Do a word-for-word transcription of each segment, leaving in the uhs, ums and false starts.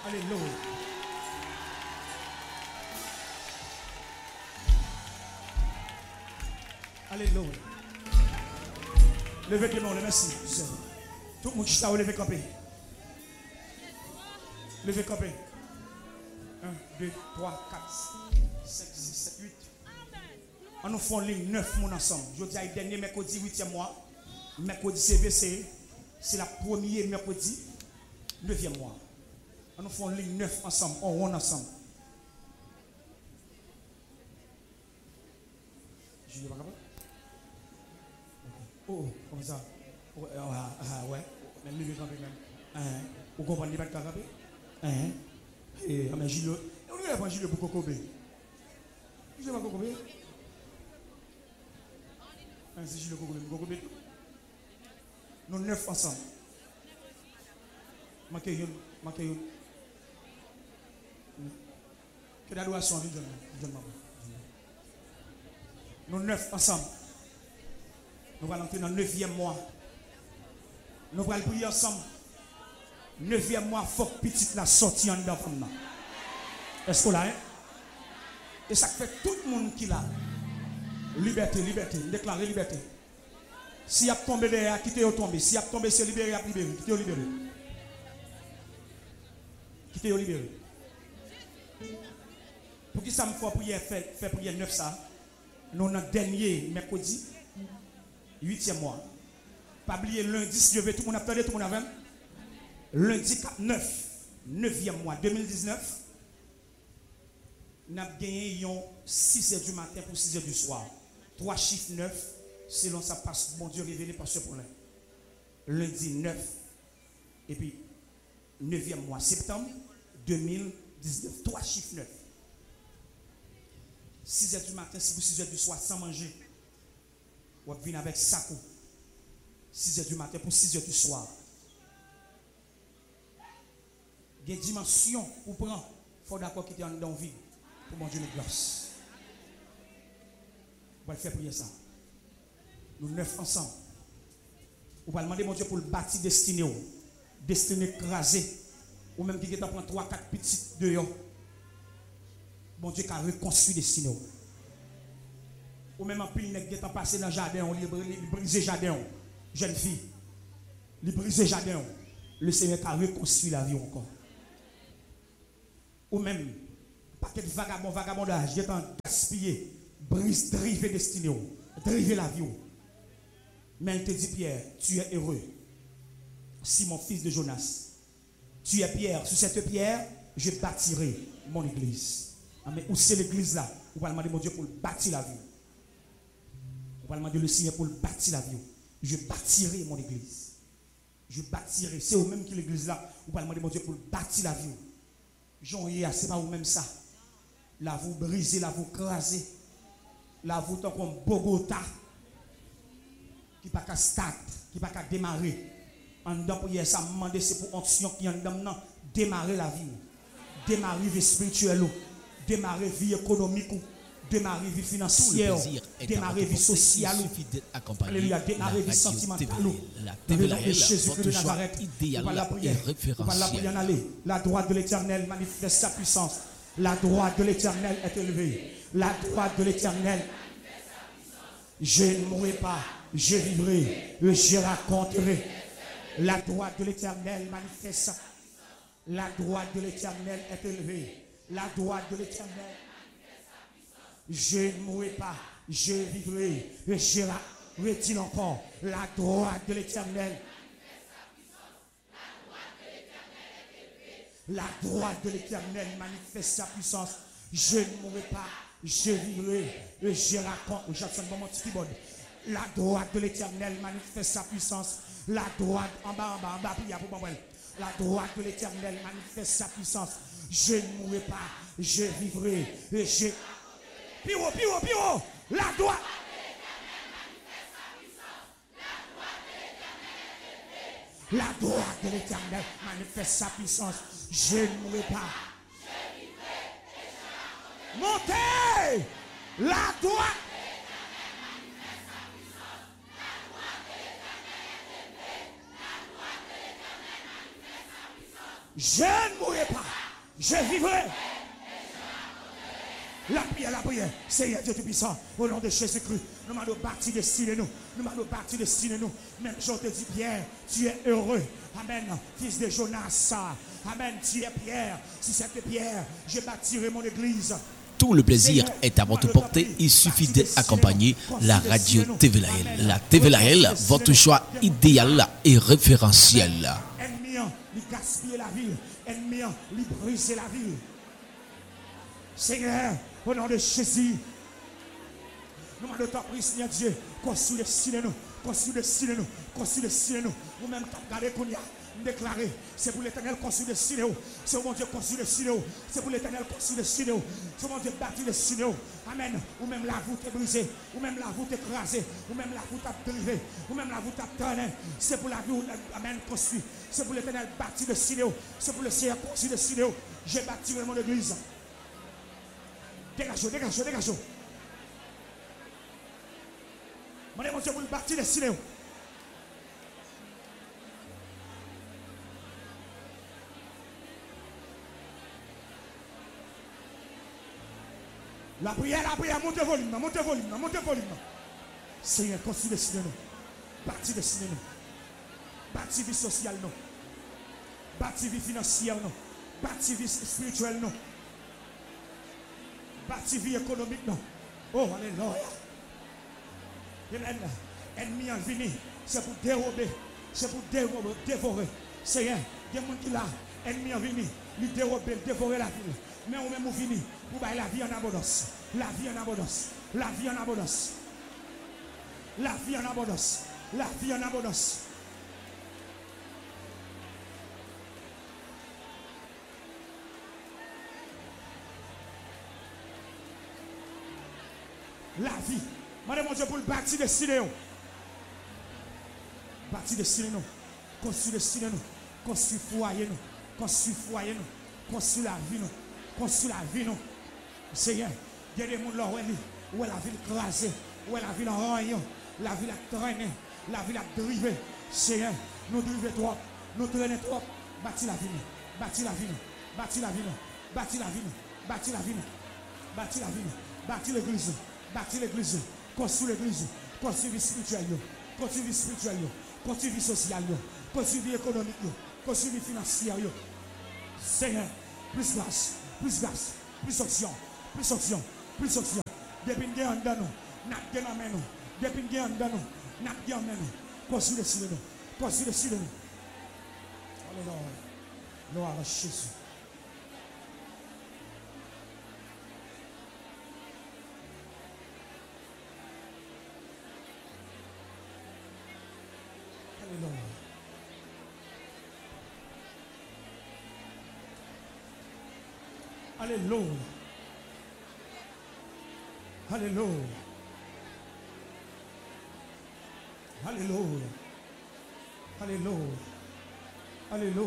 Alléluia. Alléluia. Levez les mains, merci. Tout le monde qui está, levez campé. Levez campé. un, deux, trois, quatre, cinq, six, sept, huit. On nous fait ligne neuf mon ensemble. Je dis à dernier mercredi huitième mois. Mercredi C V C. C'est la première mercredi neuvième mois. On nous fait ligne neuf ensemble. On rond ensemble. Je dis pas capable. Oh, comme ça. Oh, ah, ah, ouais. Même lever quand même. Vous comprenez pas de capable? Hein? Et mais Gilles, on lui a pas Gilles pour Kokobé. Je sais pas Kokobé. Hein, c'est Gilles Kokobé, Kokobé. Nous neuf ensemble. Manquez une, manquez une. Que la doation vient de moi. Nous neuf ensemble. Nous allons entrer dans le neuvième mois. Nous allons prier ensemble. Neuvième mois, il faut que petite la sortie en dedans. Est-ce que là, hein? Et ça fait tout le monde qui l'a. Liberté, liberté, déclarer liberté. Si y a tombé derrière, quittez au tombé. Si y a tombé, c'est libéré, à libéré. Quittez au libéré. Quittez au libéré. Pour qui ça me fait prier, fait, fait prier neuf ça? Nous avons dernier mercredi, huitième mois. Pas oublier lundi, si je veux, tout le monde a attendé, tout le monde a vu. Lundi neuf, neuvième mois deux mille dix-neuf, nous avons gagné six heures du matin pour six heures du soir. Trois chiffres neuf, selon ça passe, mon Dieu révélé par ce problème. Lundi neuf, et puis neuvième mois, septembre deux mille dix-neuf. Trois chiffres neuf. six heures du matin, si vous six heures du soir sans manger, vous venez avec saco. six heures du matin pour six heures du soir. Il y a une dimension pour prendre. Il faut d'accord qu'il y ait dans la vie pour mon Dieu de grâce. On va le faire prier ça. Nous neuf ensemble. On va demander mon Dieu pour le bâtir destiné. Destiné écrasé. Ou même qui est en prendre trois, quatre petites dehors. Mon Dieu qui a reconstruit destiné. Ou même en pile qui est passé dans le jardin. On brise le jardin. Jeune fille. Il brise le jardin. Le Seigneur qui a reconstruit la vie encore. Ou même, paquet de vagabond, vagabondage, il est en gaspillé, brise, drive destiné, drive la vie. Mais il te dit, Pierre, tu es heureux. Si mon fils de Jonas, tu es Pierre, sur cette pierre, je bâtirai mon église. Mais où c'est l'église là? On va demander mon Dieu pour bâtir la vie. On va demander le Seigneur pour bâtir la vie. Je bâtirai mon église. Je bâtirai. C'est au même que l'église là. On va demander mon Dieu pour bâtir la vie. Jean, c'est pas vous-même ça. Là, vous brisez, là, vous crasez. Là, vous tant comme Bogota. Qui pas qu'à start, qui pas qu'à démarrer. En dedans, pour hier, ça me demande, c'est pour onction qui en dedans, démarrer la vie. Démarrer vie spirituelle. Démarrer vie économique. Démarrer vie financière. Démarrer vie sociale. Alléluia. Démarrer vie sentimentale. Le nom de Jésus-Christ de Nazareth. On va la prière. On va la prière en aller. La droite de l'Éternel manifeste sa puissance. La droite de l'Éternel est élevée. La droite de l'Éternel. Je ne mourrai pas. Je vivrai. Je raconterai. La droite de l'Éternel manifeste sa. La droite de l'Éternel est élevée. La droite de l'Éternel. Je ne mourrai pas, je vivrai, je retire encore la droite de l'Éternel. La droite de l'Éternel manifeste sa puissance. Je ne mourrai pas, je vivrai, je raconte. Jackson, bon, mon petit keyboard. La droite de l'Éternel manifeste sa puissance. La droite, en bas, en bas, en bas, prière pour moi. La droite de l'Éternel manifeste sa puissance. Je ne mourrai pas, je vivrai, je. Piro, piro, piro, la droite. La droite de l'Éternel manifeste sa puissance. Je ne mourrai pas. Montez la droite. Je ne mourrai pas. Je vivrai. La prière, la prière. Seigneur Dieu Tout-Puissant, au nom de Jésus-Christ, nous m'avons bâti destiné nous. Nous m'avons bâti destiné nous. Même je te dis, Pierre, tu es heureux. Amen. Fils de Jonas. Amen. Tu es Pierre. Si c'était Pierre, je bâtirai mon église. Tout le plaisir est à votre portée. Il suffit d'accompagner la radio T V Lahel. La T V Lahel, votre choix idéal et référentiel. Ennemi, il gaspille la ville. Ennemi, il brise la ville. Seigneur, au nom de Jésus, nous demandons ta prière, Seigneur Dieu, construis le ciel nous, construis le ciel nous, construis le ciel nous. Ou même regarder qu'on y a déclaré, c'est pour l'Éternel construire le ciel. C'est pour mon Dieu construire le ciel. C'est pour l'Éternel construire le ciel. C'est pour mon Dieu bâtir le ciel. Amen. Ou même la voûte est brisée, ou même la voûte est écrasée, ou même la voûte a drivé, ou même la voûte a tourné. C'est pour la vie, amen, construit. C'est pour l'Éternel bâtir le ciel. C'est pour le Seigneur construire le ciel. J'ai bâti mon église. Dégagez, dégagez, dégagez. Mon Dieu, vous le bâtir le ciel. La prière, la prière, montez volume, montez volume, montez volume. Seigneur, construis le ciel. Bâtir le ciel. Bâtir vie sociale. Bâtir vie financière. Bâtir vie spirituelle. Bâtir vie économique. Oh, alléluia. Ennemi en vini, c'est pour dérober, c'est pour dérober, dévorer. Seigneur, il y a des gens qui là, ennemi en vini, il dérober, dévorer la ville. Mais on même vini, pour bailler la vie en abondance. La vie en abondance. La vie en abondance. La vie en abondance. La vie en abondance. La vie. Madame, mon Dieu, pour le bâtir de cinéo. Bâtir de cinéo. Construire de cinéo. Construire foyer. Construire foyer. Construire la vie. Construire la vie. Seigneur, il y a des gens là où la ville crasée, où la ville en rayon, la ville a traîné, la ville a drivé. Seigneur, nous drivons trop, nous traînons trop. Bâtir la ville. Bâtir la ville. Bâtir la ville. Bâtir la ville. Bâtir la ville. Bâtir la ville. Bâtir l'église. Bâtir l'église. Construire l'église, construire vie spirituelle, construire vie spirituelle, construire vie sociale, construire vie économique, construire vie financière. Seigneur, plus grâce, plus grâce, plus option, plus option, plus option. Depuis que nous avons nous, nous avons nous. Depuis que nous avons nous, nous avons nous. Construire le ciel, construire le ciel. Alléluia. Gloire à Jésus. Alléluia. Alléluia. Alléluia. Alléluia. Alléluia.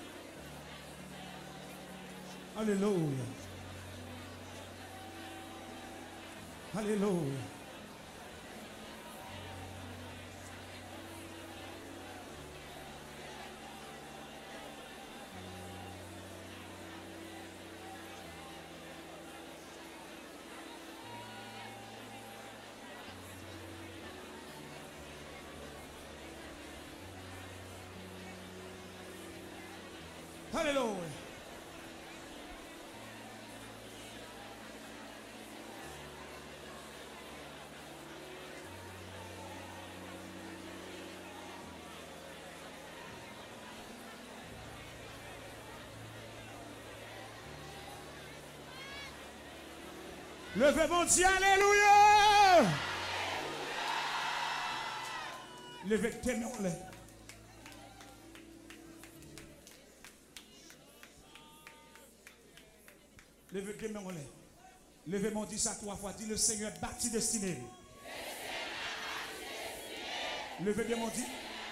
Alléluia. Alléluia. Alléluia. Levez mon Dieu, alléluia. Levez tes mains en l'air. Levez tes mains en l'air. Levez mon Dieu ça trois fois. Dis le Seigneur bâti destiné. Levez tes mains Dieu.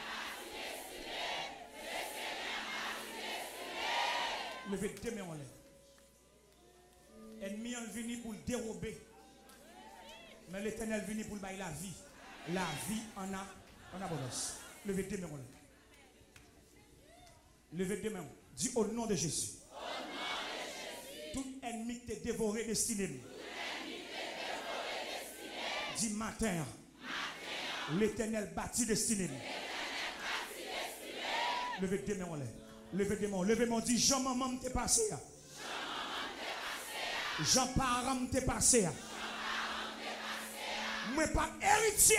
Levez tes mains en l'air. Ennemi est venu pour le dérober. Mais l'Éternel est venu pour le bailler la vie. La vie en a en abondance. Levez tes mains en l'air. Levez deux mains. Dis au nom de Jésus. Au nom de Jésus. Tout ennemi qui t'a dévoré destiné. Tout ennemi qui t'a dévoré destiné. Dis matin. Matin. L'Éternel bâtit destiné. L'Éternel bâtit destiné. Levez deux mains en l'air. Levez deux mains. Levez moi. Dis Jean maman t'es passé. Jean maman t'es passé. Jean parent t'es passé. Jean parent t'es passé. Moi pas héritier.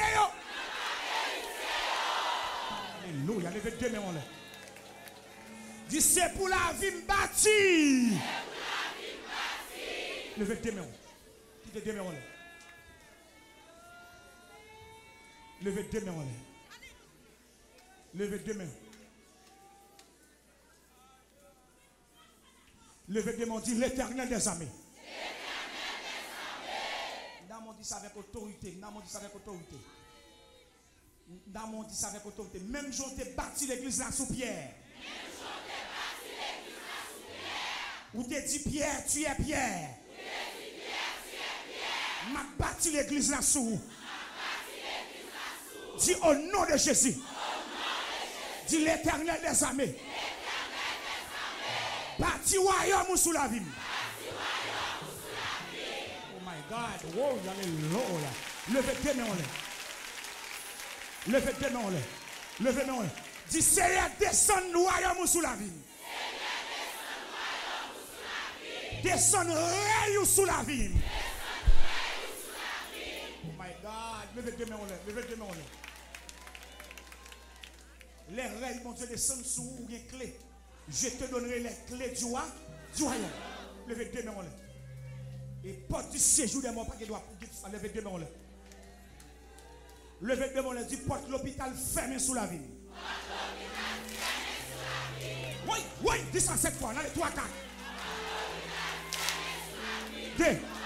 Alléluia. Levez deux mains en l'air. Dis c'est pour la vie bâtie. Levez deux mains. Dis deux mains en l'air. Levez deux mains en l'air. Levez deux mains. Levez deux mains. Dis l'Éternel des armées. Nous avons dit ça avec autorité. Nous avons dit ça avec autorité. Nous avons dit ça avec autorité. Même jour t'es bâti l'église là sous Pierre. Ou t'es dit Pierre, tu es Pierre. M'a bâti l'église là sous. Dis au nom de Jésus. Dis l'Éternel des armées. Bâti royaume sous la vie. Oh my God. Oh, alléluia. Levez deux mains en l'air. Levez deux mains en l'air. Levez deux mains en l'air. Dis Seigneur, descend royaume sous la vie. Descend rayon sous la vie. Oh my God. Levez deux mains en l'air. Levez deux mains en l'air. Les règles, mon Dieu, descendent sous ou une clé. Je te donnerai les clés du roi, du royaume. Levez deux mains en l'air. Et porte du séjour des morts, pas qu'il doit lever deux mains en l'air. Levez deux mains en l'air. Dis porte l'hôpital fermé sous la ville. Oui, oui, dis ça cette fois. Dans les trois, quatre. Deux.